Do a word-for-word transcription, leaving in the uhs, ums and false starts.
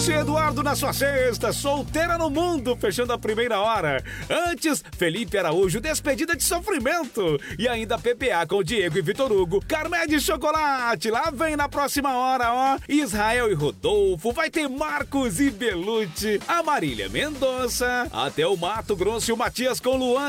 Lúcio Eduardo na sua sexta, solteira no mundo, fechando a primeira hora. Antes, Felipe Araújo, despedida de sofrimento. E ainda P P A com Diego e Vitor Hugo, Carmé de chocolate. Lá vem na próxima hora, ó. Israel e Rodolfo, vai ter Marcos e Belucci, a Marília Mendonça, até o Mato Grosso e o Matias com Luan